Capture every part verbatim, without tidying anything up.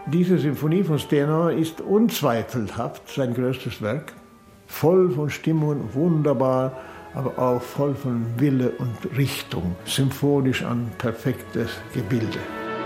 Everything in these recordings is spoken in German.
Diese Symphonie von Stenhammar ist unzweifelhaft sein größtes Werk. Voll von Stimmung, wunderbar, aber auch voll von Wille und Richtung. Symphonisch ein perfektes Gebilde.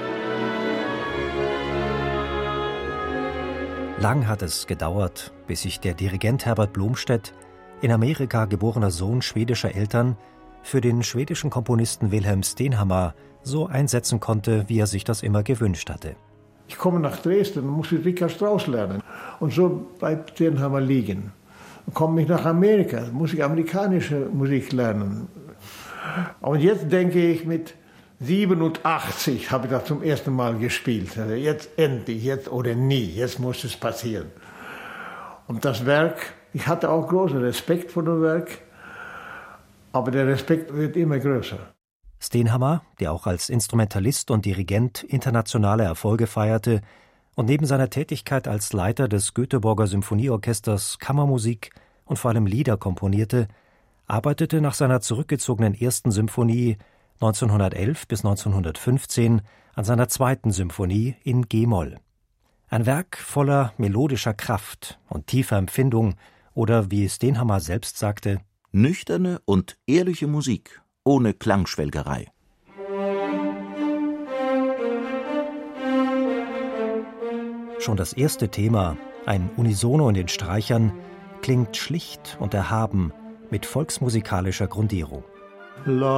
Lang hat es gedauert, bis sich der Dirigent Herbert Blomstedt, in Amerika geborener Sohn schwedischer Eltern, für den schwedischen Komponisten Wilhelm Stenhammar so einsetzen konnte, wie er sich das immer gewünscht hatte. Ich komme nach Dresden und muss Richard Strauss lernen. Und so bleibt Stenhammar liegen. Dann komme ich nach Amerika, muss ich amerikanische Musik lernen. Und jetzt denke ich, mit siebenundachtzig habe ich das zum ersten Mal gespielt. Also jetzt endlich, jetzt oder nie, jetzt muss es passieren. Und das Werk, ich hatte auch großen Respekt vor dem Werk, aber der Respekt wird immer größer. Stenhammar, der auch als Instrumentalist und Dirigent internationale Erfolge feierte und neben seiner Tätigkeit als Leiter des Göteborger Symphonieorchesters Kammermusik und vor allem Lieder komponierte, arbeitete nach seiner zurückgezogenen ersten Symphonie neunzehnhundertelf bis neunzehnhundertfünfzehn an seiner zweiten Symphonie in G-Moll. Ein Werk voller melodischer Kraft und tiefer Empfindung oder, wie Stenhammar selbst sagte, nüchterne und ehrliche Musik, ohne Klangschwelgerei. Schon das erste Thema, ein Unisono in den Streichern, klingt schlicht und erhaben mit volksmusikalischer Grundierung. La